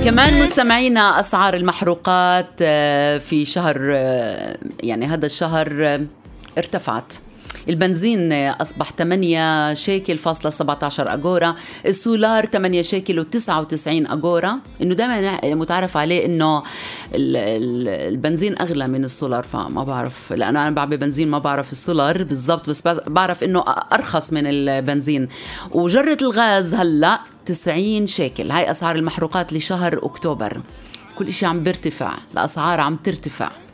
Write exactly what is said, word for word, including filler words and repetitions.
كمان مستمعينا أسعار المحروقات في شهر يعني هذا الشهر ارتفعت. البنزين أصبح ثمانية شيكل فاصلة سبعة عشر أغورا، السولار ثمانية شيكل وتسعة وتسعين أغورا. إنه دائما متعرف عليه إنه البنزين أغلى من السولار، فما بعرف لأنه أنا بعبي بنزين ما بعرف السولار بالضبط، بس بعرف إنه أرخص من البنزين. وجرة الغاز هلأ تسعين شيكل. هاي أسعار المحروقات لشهر أكتوبر. كل إشي عم بيرتفع، الأسعار عم ترتفع.